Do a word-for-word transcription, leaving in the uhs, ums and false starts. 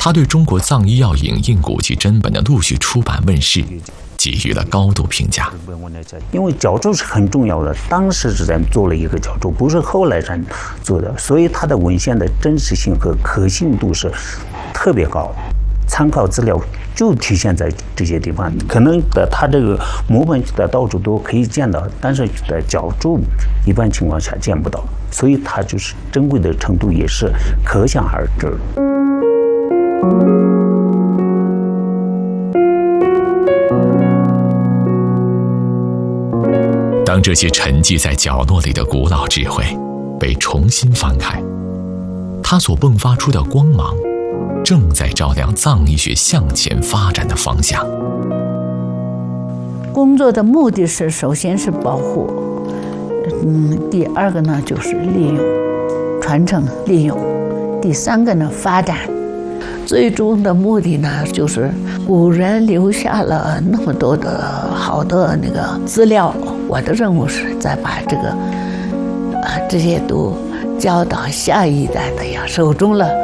他对中国藏医药影印古籍真本的陆续出版问世给予了高度评价。 因为脚注是很重要的，当时是在做了一个脚注，不是后来才做的，所以它的文献的真实性和可信度是特别高。参考资料就体现在这些地方，可能的它这个摹本的到处都可以见到，但是的脚注一般情况下见不到，所以它就是珍贵的程度也是可想而知。 当这些沉寂在角落里的古老智慧被重新翻开，它所迸发出的光芒正在照亮藏医学向前发展的方向。 工作的目的是，首先是保护，嗯，第二个呢就是利用、传承、利用，第三个呢发展。最终的目的呢，就是古人留下了那么多的好的那个资料，我的任务是再把这个啊这些都交到下一代的呀手中了。